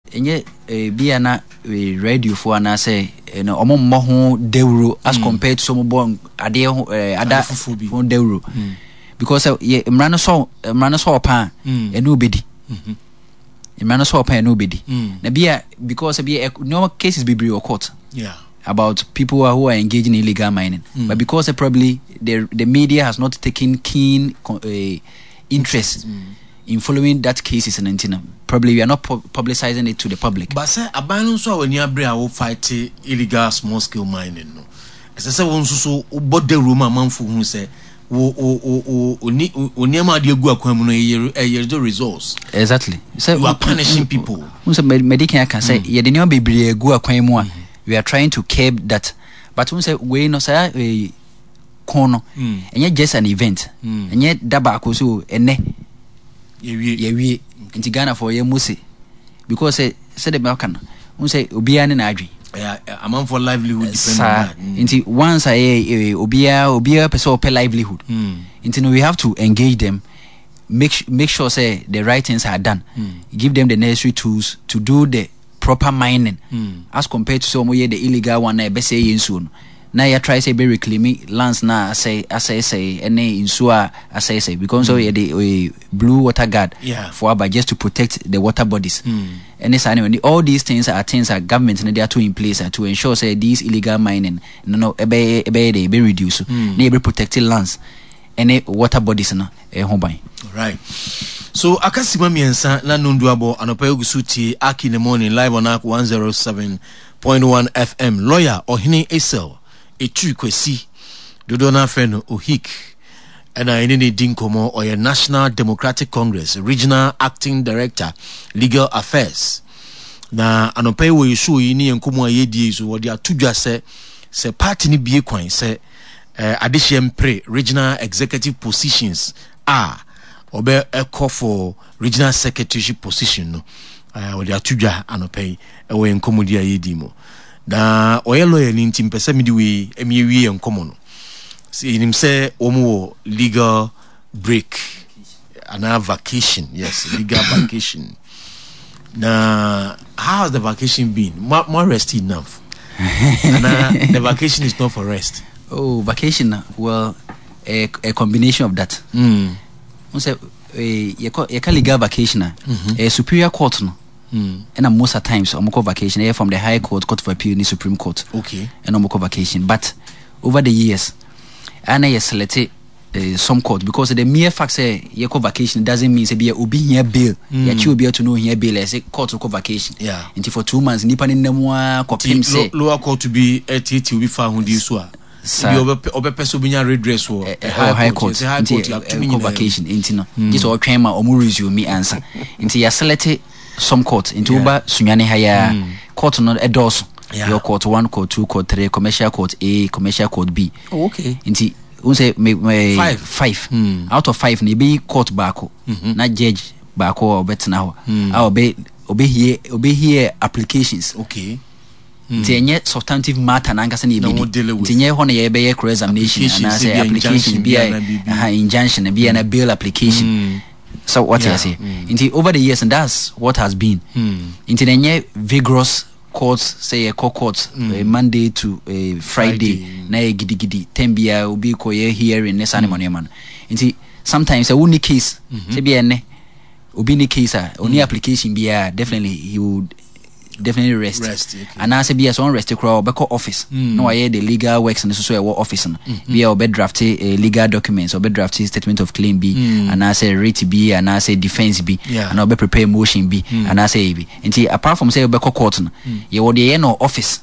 enye bia na radio for na say no omommo ho dewro as compared to some born ade ada ho dewro because mrano so pa enu obedi mrano so pa enu obedi na bia because bia no cases be bring court about people who are engaging in illegal mining but because probably the media has not taken keen interest in following that cases and probably we are not publicizing it to the public. But say abandon so when you bring fight illegal small scale mining no. As say won so body the room amanfo hu say oniema de egu akwan mu no ye results. Exactly. So you are punishing people. Who say medical can say ye de nneema bebre egu akwan mu a we are trying to curb that. But who say we no say kono enye just an event. Enye daba akoso ene ye inti Ghana for ye muse because say the Balkan say obia ne na adwen amount for livelihood depend on that inti once obia person pay livelihood inti no we have to engage them, make sure say the right things are done, give them the necessary tools to do the proper mining as compared to some the illegal one na be say yensu no na ya try say be reclaiming lands na say any insua say because so the blue water guard for about just to protect the water bodies and this anyway all these things are things that government they are to in place to ensure say these illegal mining be reduce they be protected lands and water bodies na hoban. Right. So akasima miensa na nunduabo anopa yogusuti aki in the morning live on Ak 107.1 FM lawyer Ohini Esel etu kwesi dodo na feno ohik ena ene dinkomo or National Democratic Congress Regional Acting Director Legal Affairs na anopa wo yisu yi ni enkomo ayedie so wodi atudwa se party ni bie kwan se addition pre regional executive positions obe call for regional secretaryship position no wodi atudwa anopa yi ewo enkomo dia yedi mo na oyelo ni ntim pese mi diwe emiwi enkomo no see him say omo legal break and a vacation. Yes, legal vacation. Now how has the vacation been? More rest enough. And the vacation is not for rest. Oh, vacation, well, a combination of that. Say you call legal vacation a superior court no. And most of times I'm on vacation from the High Court, Court of Appeal, the Supreme Court. Okay. And I'm on vacation. But over the years, I selected some court because the mere fact say you call vacation doesn't mean say be here bail. You be able to know here bail. I say court to call vacation. Yeah. Until for 2 months, nipa ni nemwa kwa say lower court to be 80 will be found this one. Obe person binya redress or High Court. Until vacation. Until no. This all claim or more resume me answer. Until you selected some court into uba sunyane haya court no edos your court 1 court 2 court 3 commercial court A commercial court B. Okay. Inti unse five out of 5 ni be court bako na judge bako obetna ho obe here applications. Okay. Inti substantive matter na ngasa ni bi inti nye ho na ye be cross examination na say application be injunction be na bail application. So what I say into over the years, and that's what has been into the vigorous courts, say a court Monday to Friday na gidi 10 bia obi ko ye hearing ne ceremony man into sometimes a unique case say be ene obi ni case only application bia definitely he would definitely rest okay. And I say be as on rest crowd be office no I the legal works and so office be or be draft legal documents or be draft statement of claim B and I say rate B and I say defense B and I be prepare motion B and I say B until apart from say be court you would the no office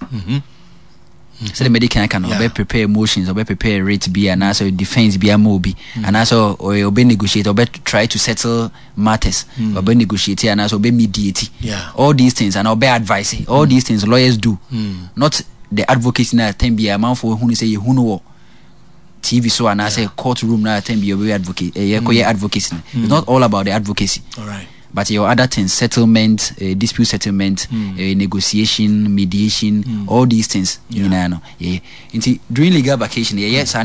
so the medical can be prepare motions or be prepare rate B and I say defense B and B and I so or be negotiate or be try to settle matters or be negotiate and I so be mediate all these things and or be advice all these things lawyers do not the advocacy na time be amount for who say who know TV so and I say courtroom na time be your advocate advocacy it's not all about the advocacy. All right. But your other things, settlement, dispute settlement, negotiation, mediation, all these things, you know. During legal vacation,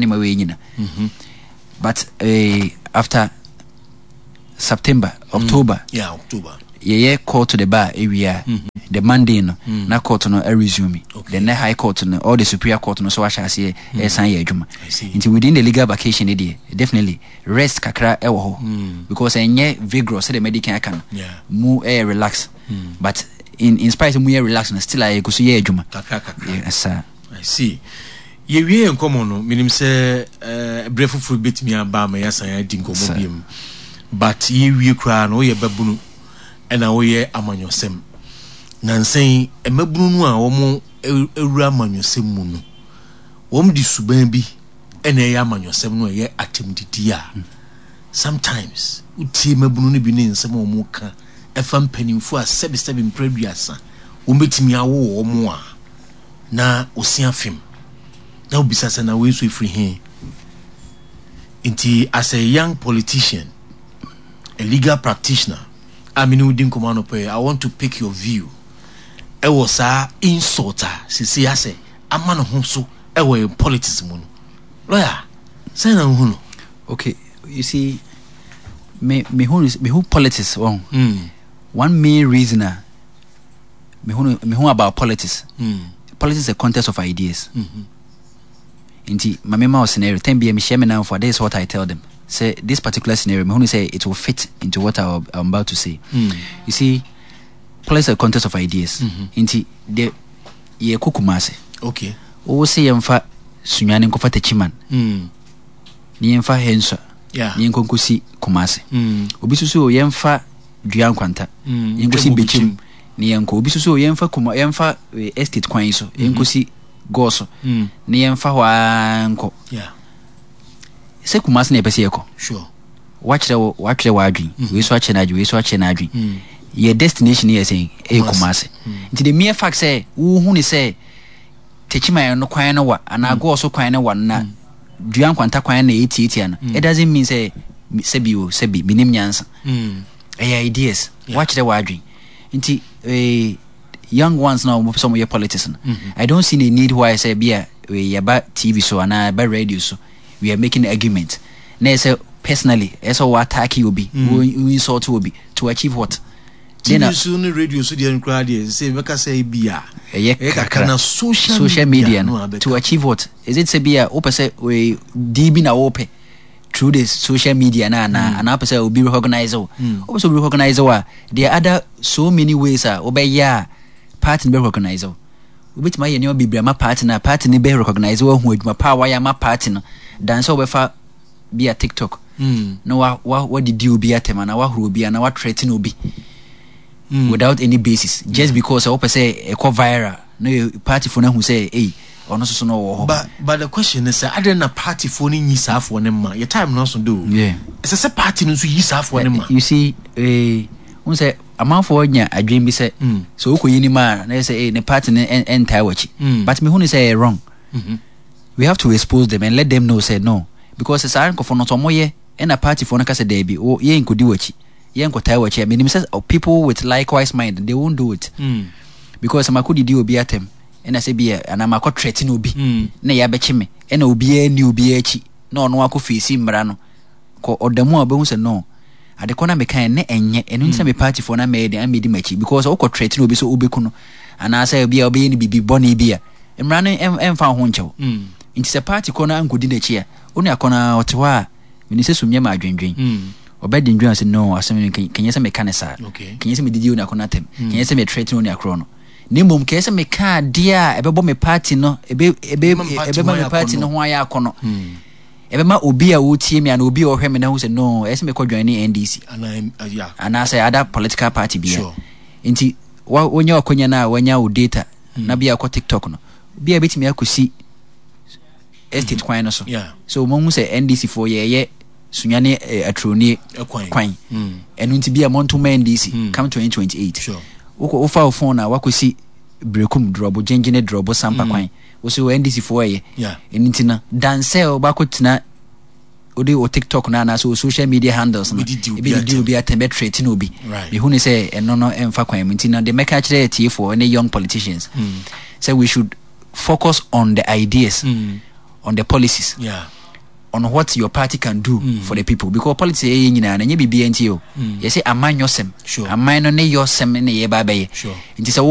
but after September, October, October, call to the bar area, the Monday no na court no resume then the high court no or the superior court no so asha say san ye adwuma until within the legal vacation dey definitely rest kakra e wo ho because enye vigorous the medical can mu relax but in spite mu relax and still I go so ye adwuma yes sir. I see ye wie enkomo no minim say brefufuru betimi aba ma yasan ya di nkomo biem but ye wie kra no ye babunu ena wo ye amanyosem nansen emabunu no a wo mo ewura amanyosem mu no wo mo di suban bi ena ye amanyosem no ye atemdidi a sometimes utie mabunu no bi ne nsem wo mo ka efa mpanimfu a 77 mpraduasa wo betimi awo wo mo a na osia fim na obisasa na we so free here inti as a young politician, a legal practitioner, I mean within command pay I want to pick your view. E was a insulter sisi ase amano ho so e we politics mu no lawyer say na hu no. Okay, you see me who politics one main reason me who about politics. Politics is a contest of ideas. Inti mamema scenario 10 BM share me now for this is what I tell them. Say this particular scenario me say it will fit into what I'm about to say. You see, politics is a contest of ideas. Inti de ye kukumase. Okay. O say yemfa sunyane nkofa techiman. Ni yemfa henso. Yeah. Ni nkonkusi kumase. Obi susu yemfa duan kwanta. Yenkosi bechim. Ni yenko obi susu yemfa kuma yemfa estate kwan so. Yenkosi goso ni yemfa hwa nko se kumase na pese yeko sure watch wa adwin we so ache na adwin your destination here saying e kumase nti the mere fact say wo hu ni say techima no kwan no wa ana goso kwan no wa na duan kwanta kwan na etieti ana it doesn't mean say sebi minim nyansa ideas watch the wa adwin nti young ones now some of your politics. I don't see the need why I say be about TV so and about radio so we are making argument. Now say personally, as what attack you be, we insult will be to achieve what? TV so no radio so the crowd say make us say be a social media no, to achieve what? Is it say be a open say we DB na open through the social media na and I say will be recognized. Also recognized there are other so many ways obey party be recognize which my yenyo bibia ma party na party ni be recognize wo hu adwuma power ya ma party no dan so be fa be a TikTok no what did you be atem na wa huru bi na wa threaten obi without any basis just because I say e go viral no party for na hu say eh ono so no wo ho but the question is say na party for ni yisafo ne ma your time no so do yeah it's say party no so yisafo ne ma you see un say amanfo nya adwen bi say so ukoyini ma na say ne party ne entire wachi but me hu ni say wrong we have to expose them and let them know say no because it's aren't for not omoye and a party for na ka say there be o ye nkodi wachi ye nkotai wachi I mean say people with likewise mind they won't do it because amakodi di obi atem and I say be and am akọ threaten obi na ya bechi me and obi ani obi achi na ono akofisi mra no ko odamu obehu say no ade kona me kan ne enye enu nsa me party for na me dey am di machi because o ko threaten obi so obeku no ana say obi obi ni bibi boni bia emra no emfa ho nchew nti se party kona ankodi na chi a onu akona otewa me se sumye ma adwendwen obedi ndwen say no asem kenye se me kan sa kenye se me didi onu akona tem kenye se me threaten onu akro no nimom kenye se me ka dia ebebo me party no ebe me party no ho aya akono ebema obi a wotie me and obi o hwe me na hu say no ese me ko join ni NDC and I say other political party bia nti wonya akonya na wonya o data na bia ko TikTok no bia betimi akosi estate kwan no so so mo hu say NDC for ye sunyane atroni kwan enu nti bia monto ma NDC come 2028 woko ofa phone na wakosi brekum drobo gengene drobo sampa kwan wo so NDC for ye nti na dance obako tina odi o TikTok na so social media handles no be atembe threaten obi me hu ni say eno no emfa kwan nti na the make actually tie for any young politicians say we should focus on the ideas on the policies on what your party can do for the people because politics e nyina na nye bibia nti o you say aman yosem aman no ne yosem ne ye ba be ye nti say